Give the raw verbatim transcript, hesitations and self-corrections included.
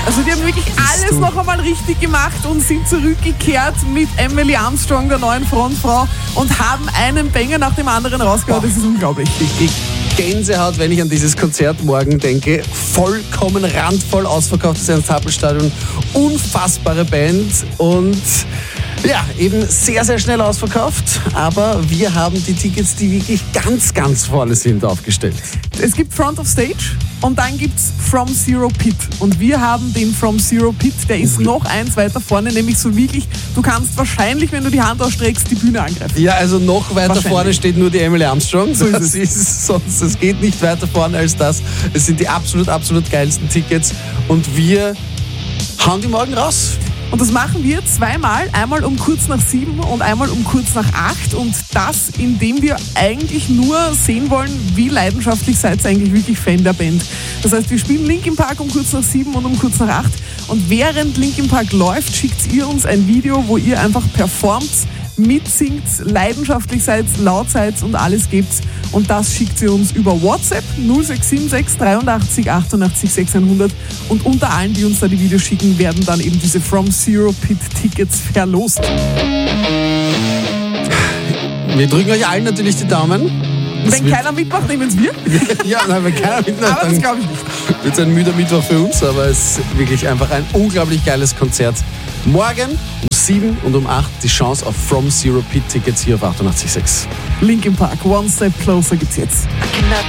Also die haben wirklich alles noch einmal richtig gemacht und sind zurückgekehrt mit Emily Armstrong, der neuen Frontfrau, und haben einen Banger nach dem anderen rausgehauen. Das ist unglaublich. Ich, ich Gänsehaut, wenn ich an dieses Konzert morgen denke. Vollkommen randvoll ausverkauftes Ernst-Happel-Stadion. Unfassbare Band und ja, eben sehr, sehr schnell ausverkauft. Aber wir haben die Tickets, die wirklich ganz, ganz vorne sind, aufgestellt. Es gibt Front of Stage und dann gibt es From Zero Pit. Und wir haben den From Zero Pit, der ist mhm. noch eins weiter vorne, nämlich so wirklich, du kannst wahrscheinlich, wenn du die Hand ausstreckst, die Bühne angreifen. Ja, also noch weiter vorne steht nur die Emily Armstrong. So ist das es. Ist sonst, es geht nicht weiter vorne als das. Es sind die absolut, absolut geilsten Tickets und wir hauen die morgen raus. Und das machen wir zweimal, einmal um kurz nach sieben und einmal um kurz nach acht. Und das, indem wir eigentlich nur sehen wollen, wie leidenschaftlich seid ihr eigentlich wirklich Fan der Band. Das heißt, wir spielen Linkin Park um kurz nach sieben und um kurz nach acht. Und während Linkin Park läuft, schickt ihr uns ein Video, wo ihr einfach performt, mitsingt, leidenschaftlich seid, laut seid und alles gebt. Und das schickt ihr uns über WhatsApp null sechs sieben sechs dreiundachtzig achtundachtzig sechshundert. Und unter allen, die uns da die Videos schicken, werden dann eben diese From Zero Pit Tickets verlost. Wir drücken euch allen natürlich die Daumen. Das wenn keiner mitmacht, nehmen es wir. Ja, nein, wenn keiner mitmacht, aber das glaube ich nicht. Wird es ein müder Mittwoch für uns, aber es ist wirklich einfach ein unglaublich geiles Konzert. Morgen um sieben und um acht die Chance auf From Zero Pit Tickets hier auf achtundachtzig Komma sechs. Linkin Park, One Step Closer gibt's jetzt.